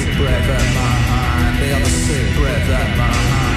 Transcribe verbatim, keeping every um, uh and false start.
sick breath at my hand. They are the sick breath at my hand.